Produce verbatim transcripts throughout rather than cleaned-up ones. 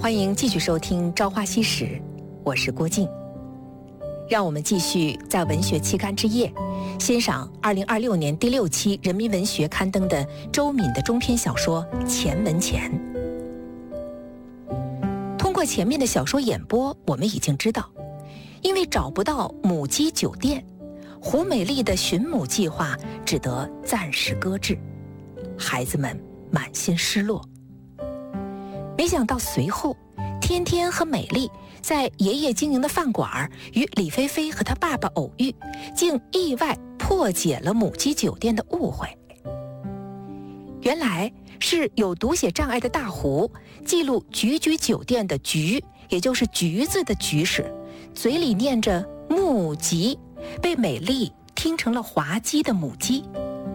欢迎继续收听《朝花夕拾》，我是郭靖。让我们继续在文学期刊之夜欣赏二零二六年第六期人民文学刊登的周敏的中篇小说《前门前》。通过前面的小说演播，我们已经知道，因为找不到母鸡酒店，胡美丽的寻母计划只得暂时搁置，孩子们满心失落。没想到随后，天天和美丽在爷爷经营的饭馆与李菲菲和她爸爸偶遇，竟意外破解了母鸡酒店的误会。原来是有读写障碍的大胡记录菊菊酒店的菊，也就是橘子的橘时，嘴里念着母鸡，被美丽听成了滑稽的母鸡。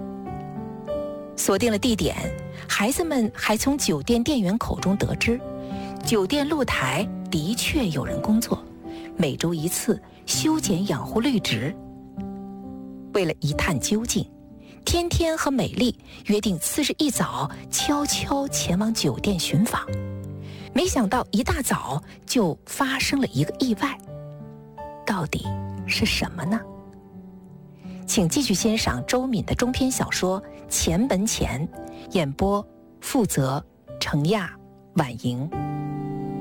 锁定了地点，孩子们还从酒店店员口中得知，酒店露台的确有人工作，每周一次修剪养护绿植。为了一探究竟，天天和美丽约定次日一早悄悄前往酒店寻访。没想到一大早就发生了一个意外，到底是什么呢？请继续欣赏周敏的中篇小说《前门前》，演播负责程亚、婉莹。